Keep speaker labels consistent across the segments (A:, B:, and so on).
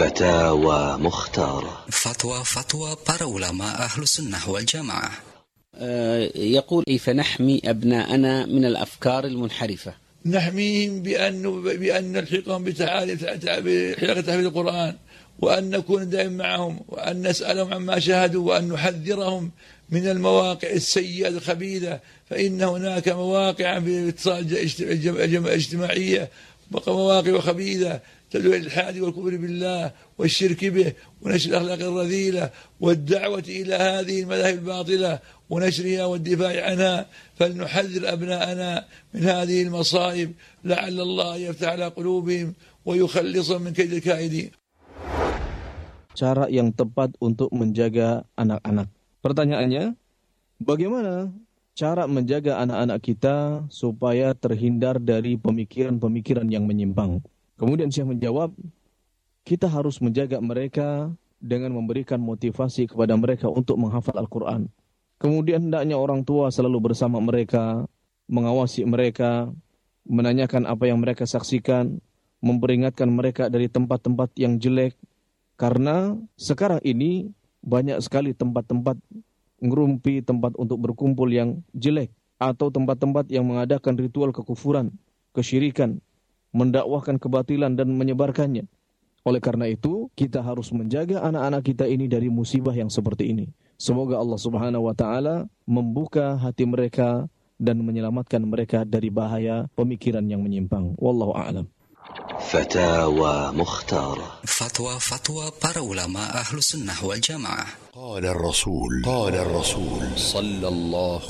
A: فتاوى مختارة.
B: فتوى para ulama أهل السنة والجماعة.
C: يقول كيف نحمي أبناءنا من الأفكار المنحرفة؟
D: نحميهم بأن نلحقهم بحلقة تحفيظ القرآن، وأن نكون دائما معهم، وأن نسألهم عما شاهدوا، وأن نحذرهم من المواقع السيئة الخبيثة، فإن هناك مواقع في الاتصال الاجتماعية مواقع خبيثة تدعو إلى الإلحاد والكفر بالله والشرك به ونشر الأخلاق الرذيلة والدعوة إلى هذه المذاهب الباطلة ونشرها والدفاع عنها. فلنحذر أبناءنا من هذه المصائب لعل الله يفتح على قلوبهم ويخلصهم من كيد الكائدين.
E: Cara yang tepat untuk menjaga anak-anak. Pertanyaannya, bagaimana cara menjaga anak-anak kita supaya terhindar dari pemikiran-pemikiran yang menyimpang? Kemudian Syekh menjawab, kita harus menjaga mereka dengan memberikan motivasi kepada mereka untuk menghafal Al-Quran. Kemudian hendaknya orang tua selalu bersama mereka, mengawasi mereka, menanyakan apa yang mereka saksikan, memperingatkan mereka dari tempat-tempat yang jelek. Karena sekarang ini banyak sekali tempat-tempat ngerumpi, tempat untuk berkumpul yang jelek, atau tempat-tempat yang mengadakan ritual kekufuran, kesyirikan, mendakwahkan kebatilan dan menyebarkannya. Oleh karena itu, kita harus menjaga anak-anak kita ini dari musibah yang seperti ini. Semoga Allah Subhanahu wa taala membuka hati mereka dan menyelamatkan mereka dari bahaya pemikiran yang menyimpang. Wallahu a'lam.
A: فتاوى مختارة.
B: فتوى para ulama أهل السنة والجماعة.
F: قال الرسول صلى الله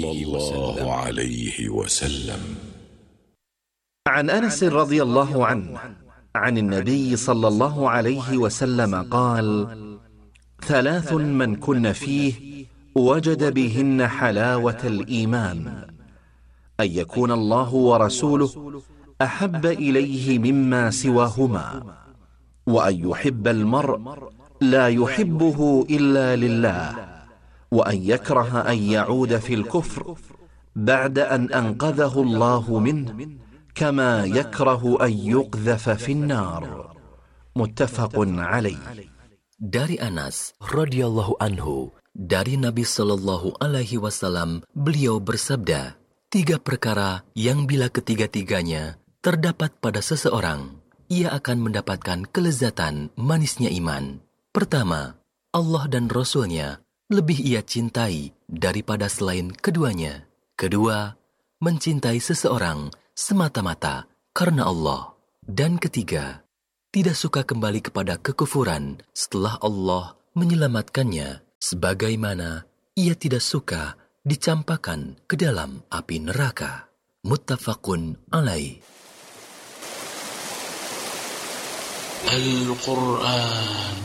F: عليه وسلم.
G: عن أنس رضي الله عنه عن النبي صلى الله عليه وسلم قال: ثلاث من كن فيه وجد بهن حلاوة الإيمان: أن يكون الله ورسوله أحب إليه مما سواهما، وأن يحب المرء لا يحبه إلا لله، وأن يكره أن يعود في الكفر بعد أن أنقذه الله منه كما يكره أن يقذف في النار. متفق عليه.
H: Dari Anas radhiyallahu anhu, dari Nabi sallallahu alaihi wasallam, beliau bersabda, 3 perkara yang bila ketiga-tiganya terdapat pada seseorang, ia akan mendapatkan kelezatan manisnya iman. Pertama, Allah dan Rasul-Nya lebih ia cintai daripada selain keduanya. Kedua, mencintai seseorang semata-mata karena Allah. Dan ketiga, tidak suka kembali kepada kekufuran setelah Allah menyelamatkannya, sebagaimana ia tidak suka dicampakkan ke dalam api neraka. Muttafaqun alaih.
I: Al-Quran